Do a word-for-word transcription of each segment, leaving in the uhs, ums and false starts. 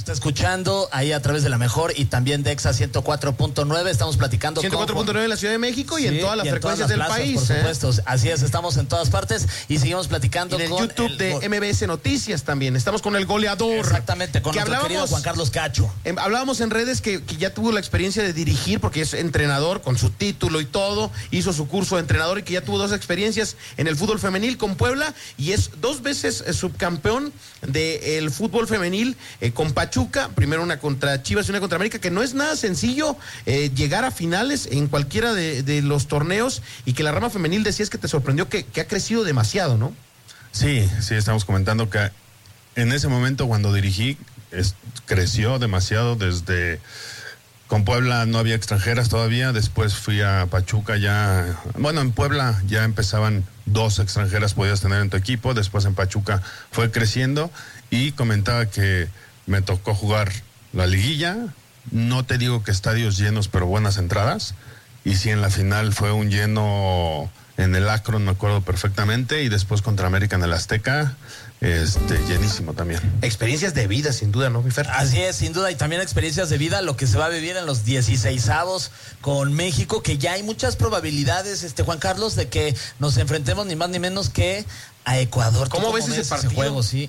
está escuchando ahí a través de La Mejor y también de Exa ciento cuatro punto nueve. Estamos platicando ciento cuatro punto nueve en la Ciudad de México y sí, en todas las frecuencias todas las del plazas, país. Por supuesto, ¿eh? Así es, estamos en todas partes y seguimos platicando y en el con YouTube el... de M B S Noticias también. Estamos con el goleador. Exactamente, con nuestro querido Juan Carlos Cacho. Eh, hablábamos en redes que, que ya tuvo la experiencia de dirigir porque es entrenador con su título y todo. Hizo su curso de entrenador y que ya tuvo dos experiencias en el fútbol femenil con Puebla y es dos veces eh, subcampeón del fútbol femenil eh, con Pachuca. Primero una contra Chivas y una contra América, que no es nada sencillo eh, llegar a finales en cualquiera de, de los torneos y que la rama femenil decías que te sorprendió que, que ha crecido demasiado, ¿no? Sí, sí, estamos comentando que en ese momento cuando dirigí es, creció demasiado desde... Con Puebla no había extranjeras todavía, después fui a Pachuca ya, bueno, en Puebla ya empezaban dos extranjeras podías tener en tu equipo, después en Pachuca fue creciendo y comentaba que me tocó jugar la liguilla, no te digo que estadios llenos, pero buenas entradas, y sí en la final fue un lleno en el Akron, me acuerdo perfectamente, y después contra América en el Azteca, este, llenísimo también. Experiencias de vida, sin duda, ¿no, mi Fer? Así es, sin duda, y también experiencias de vida, lo que se va a vivir en los dieciseisavos con México, que ya hay muchas probabilidades, este Juan Carlos, de que nos enfrentemos ni más ni menos que a Ecuador. ¿Cómo, ¿Cómo ves ese partido? Ese juego, sí.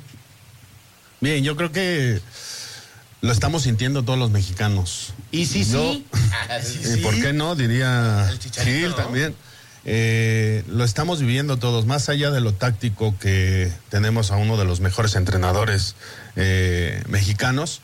Bien, yo creo que lo estamos sintiendo todos los mexicanos. ¿Y sí, yo, sí? ¿Y por qué no? Diría Gil también. Eh, lo estamos viviendo todos, más allá de lo táctico que tenemos a uno de los mejores entrenadores eh, mexicanos,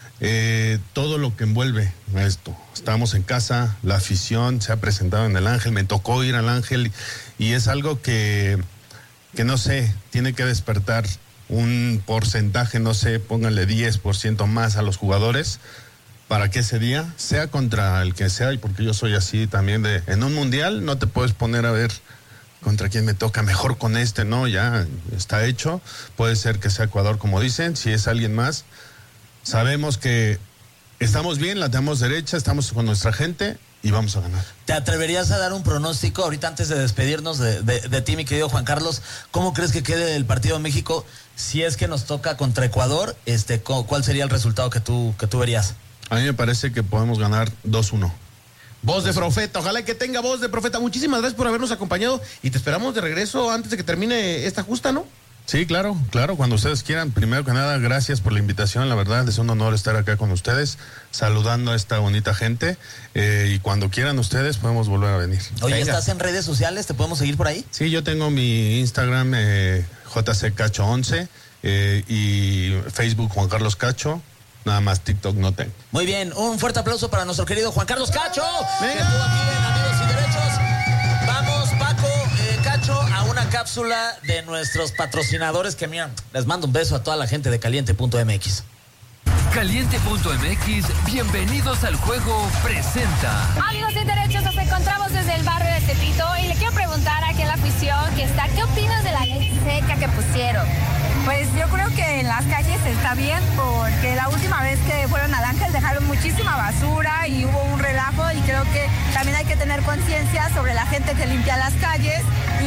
eh, todo lo que envuelve esto. Estamos en casa, la afición se ha presentado en el Ángel, me tocó ir al Ángel y es algo que, que no sé, tiene que despertar un porcentaje, no sé, pónganle diez por ciento más a los jugadores para que ese día, sea contra el que sea, y porque yo soy así también de, en un mundial no te puedes poner a ver contra quién me toca, mejor con este, no, ya está hecho, puede ser que sea Ecuador como dicen, si es alguien más, sabemos que estamos bien, la tenemos derecha, estamos con nuestra gente y vamos a ganar. ¿Te atreverías a dar un pronóstico ahorita antes de despedirnos de, de, de ti, mi querido Juan Carlos? ¿Cómo crees que quede el partido de México si es que nos toca contra Ecuador? Este, ¿cuál sería el resultado que tú, que tú verías? A mí me parece que podemos ganar dos uno. Voz de profeta, ojalá que tenga voz de profeta. Muchísimas gracias por habernos acompañado y te esperamos de regreso antes de que termine esta justa, ¿no? Sí, claro, claro, cuando ustedes quieran. Primero que nada, gracias por la invitación, la verdad es un honor estar acá con ustedes, saludando a esta bonita gente, eh, y cuando quieran ustedes podemos volver a venir. Oye, Venga. ¿Estás en redes sociales? ¿Te podemos seguir por ahí? Sí, yo tengo mi Instagram eh, J C Cacho once eh, y Facebook Juan Carlos Cacho. Nada más TikTok no tengo. Muy bien, un fuerte aplauso para nuestro querido Juan Carlos Cacho. Venga. Que estuvo aquí en Amigos y Derechos. Vamos, Paco, eh, Cacho, a una cápsula de nuestros patrocinadores que, mira, les mando un beso a toda la gente de Caliente punto M X. Caliente punto M X, bienvenidos al juego, presenta. Amigos y Derechos, nos encontramos desde el barrio de Tepito y le quiero preguntar aquí a la afición que está, ¿qué opinas de la ley seca que pusieron? Pues yo creo que en las calles está bien porque la última vez que fueron al Ángel dejaron muchísima basura y hubo un relajo y creo que también hay que tener conciencia sobre la gente que limpia las calles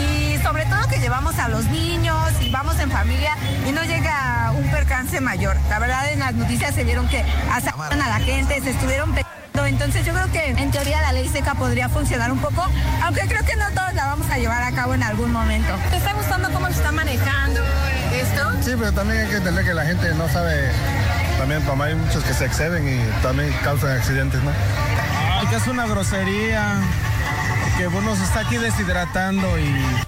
y sobre todo que llevamos a los niños y vamos en familia y no llega un percance mayor. La verdad en las noticias se vieron que asaltaron a la gente, se estuvieron pegando, entonces yo creo que en teoría la ley seca podría funcionar un poco, aunque creo que no todos la vamos a llevar a cabo en algún momento. ¿Te está gustando cómo se está manejando esto? Sí, pero también hay que entender que la gente no sabe, también como hay muchos que se exceden y también causan accidentes, ¿no? Ay, que es una grosería, que bueno, se está aquí deshidratando y...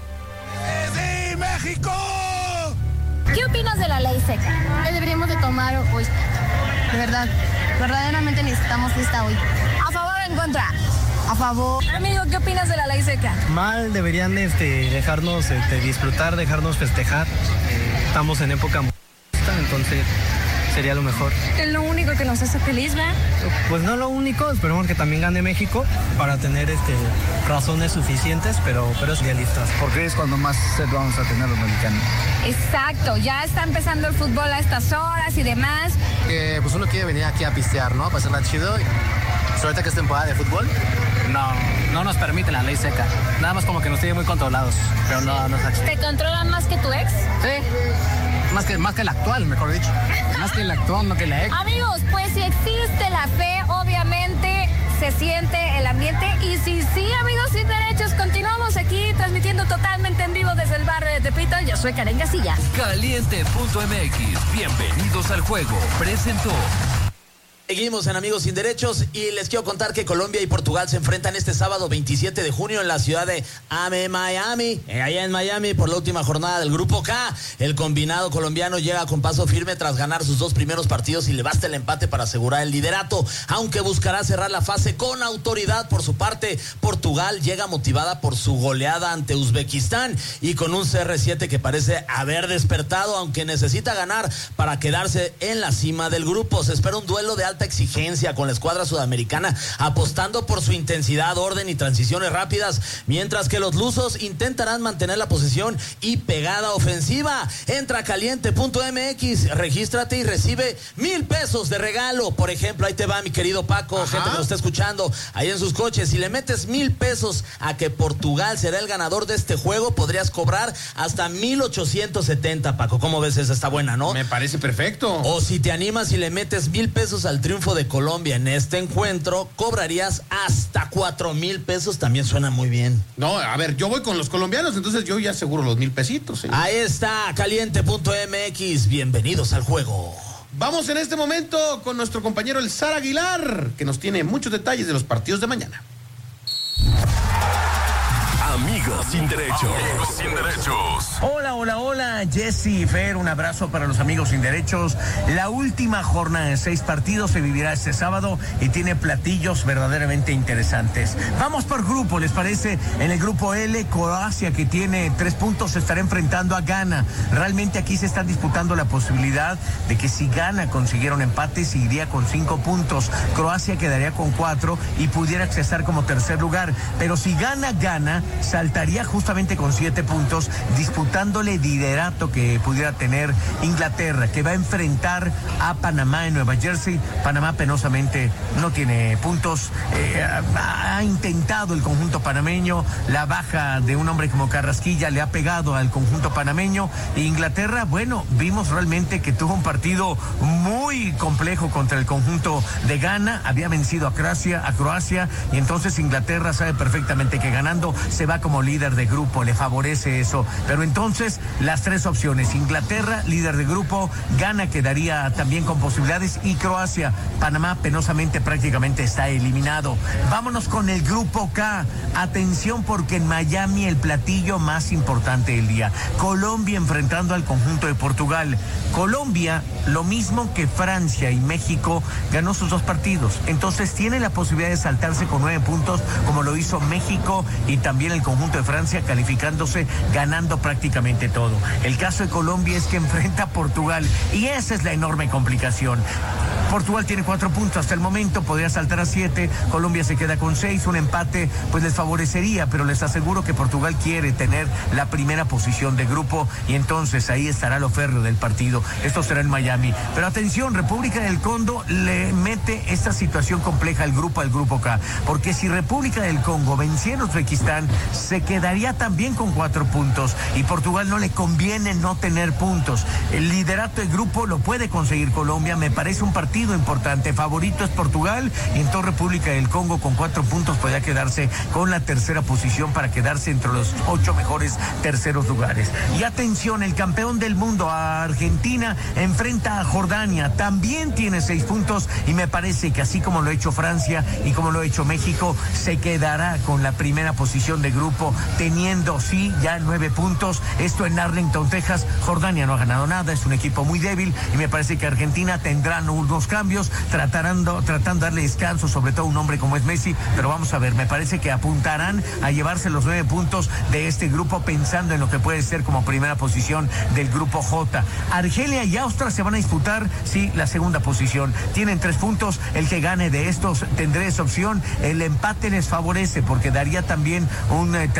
¡Sí, México! ¿Qué opinas de la ley seca? Que deberíamos de tomar hoy, de verdad, verdaderamente necesitamos esta hoy. ¿A favor o en contra? A favor. Amigo, ¿qué opinas de la ley seca? Mal, deberían este, dejarnos este, disfrutar, dejarnos festejar. Eh, estamos en época musical, entonces sería lo mejor. Es lo único que nos hace feliz, ¿verdad? Pues no lo único, esperemos que también gane México para tener este, razones suficientes, pero, pero es realistas. Porque es cuando más sed vamos a tener los mexicanos. Exacto, ya está empezando el fútbol a estas horas y demás. Eh, pues uno quiere venir aquí a pistear, ¿no? A pasarla chido. Ahorita que es temporada de fútbol. No, no nos permite la ley seca. Nada más como que nos tiene muy controlados, pero no nos ¿Te controlan más que tu ex? Sí. más que, más que la actual, mejor dicho. Más que la actual, no que la ex. Amigos, pues si existe la fe, obviamente se siente el ambiente. Y si sí, amigos sin derechos, continuamos aquí transmitiendo totalmente en vivo desde el barrio de Tepito. Yo soy Karen Casillas. Caliente punto M X, bienvenidos al juego. Presentó. Seguimos en Amigos Sin Derechos y les quiero contar que Colombia y Portugal se enfrentan este sábado veintisiete de junio en la ciudad de Miami, eh, allá en Miami, por la última jornada del Grupo K. El combinado colombiano llega con paso firme tras ganar sus dos primeros partidos y le basta el empate para asegurar el liderato, aunque buscará cerrar la fase con autoridad. Por su parte, Portugal llega motivada por su goleada ante Uzbekistán y con un C R siete que parece haber despertado, aunque necesita ganar para quedarse en la cima del grupo. Se espera un duelo de alta exigencia con la escuadra sudamericana apostando por su intensidad, orden y transiciones rápidas, mientras que los lusos intentarán mantener la posesión y pegada ofensiva. Entra a caliente punto M X, regístrate y recibe mil pesos de regalo. Por ejemplo, ahí te va mi querido Paco, Ajá. gente que nos está escuchando ahí en sus coches. Si le metes mil pesos a que Portugal será el ganador de este juego, podrías cobrar hasta mil ochocientos setenta, Paco. ¿Cómo ves? Esa está buena, ¿no? Me parece perfecto. O si te animas y le metes mil pesos al triunfo de Colombia en este encuentro, cobrarías hasta cuatro mil pesos. También suena muy bien. No, a ver, yo voy con los colombianos, entonces yo ya aseguro los mil pesitos. ¿eh? Ahí está, caliente punto M X. Bienvenidos al juego. Vamos en este momento con nuestro compañero el Zar Aguilar, que nos tiene muchos detalles de los partidos de mañana. Amigos sin derechos. Amigos sin derechos. Hola, hola, hola, Jesse y Fer, un abrazo para los amigos sin derechos. La última jornada de seis partidos se vivirá este sábado y tiene platillos verdaderamente interesantes. Vamos por grupo, ¿les parece? En el grupo L, Croacia, que tiene tres puntos, se estará enfrentando a Ghana. Realmente aquí se está disputando la posibilidad de que si Ghana consiguiera un empate, se iría con cinco puntos. Croacia quedaría con cuatro y pudiera accesar como tercer lugar. Pero si Ghana gana, saltaría justamente con siete puntos, disputándole liderato que pudiera tener Inglaterra, que va a enfrentar a Panamá en Nueva Jersey. Panamá penosamente no tiene puntos. Eh, ha intentado el conjunto panameño, la baja de un hombre como Carrasquilla le ha pegado al conjunto panameño. E Inglaterra, bueno, vimos realmente que tuvo un partido muy complejo contra el conjunto de Ghana, había vencido a Croacia, a Croacia, y entonces Inglaterra sabe perfectamente que ganando se va como líder de grupo, le favorece eso. Pero entonces las tres opciones: Inglaterra, líder de grupo; Ghana quedaría también con posibilidades; y Croacia. Panamá penosamente prácticamente está eliminado. Vámonos con el grupo K. Atención, porque en Miami el platillo más importante del día: Colombia enfrentando al conjunto de Portugal. Colombia, lo mismo que Francia y México, ganó sus dos partidos, entonces tiene la posibilidad de saltarse con nueve puntos, como lo hizo México y también el conjunto de Francia, calificándose, ganando prácticamente todo. El caso de Colombia es que enfrenta a Portugal y esa es la enorme complicación. Portugal tiene cuatro puntos hasta el momento, podría saltar a siete, Colombia se queda con seis, un empate pues les favorecería, pero les aseguro que Portugal quiere tener la primera posición de grupo y entonces ahí estará lo férreo del partido. Esto será en Miami. Pero atención, República del Congo le mete esta situación compleja al grupo, al grupo K, porque si República del Congo venciera a Uzbekistán, se quedaría también con cuatro puntos y Portugal no le conviene no tener puntos. El liderato del grupo lo puede conseguir Colombia, me parece un partido importante. Favorito es Portugal y entonces República del Congo con cuatro puntos podría quedarse con la tercera posición para quedarse entre los ocho mejores terceros lugares. Y atención, el campeón del mundo, Argentina, enfrenta a Jordania, también tiene seis puntos y me parece que así como lo ha hecho Francia y como lo ha hecho México, se quedará con la primera posición de grupo, teniendo sí ya nueve puntos. Esto en Arlington, Texas. Jordania no ha ganado nada, es un equipo muy débil y me parece que Argentina tendrá unos cambios, tratando, tratando de darle descanso, sobre todo a un hombre como es Messi, pero vamos a ver, me parece que apuntarán a llevarse los nueve puntos de este grupo, pensando en lo que puede ser como primera posición del grupo J. Argelia y Austria se van a disputar, sí, la segunda posición. Tienen tres puntos, el que gane de estos tendrá esa opción. El empate les favorece porque daría también un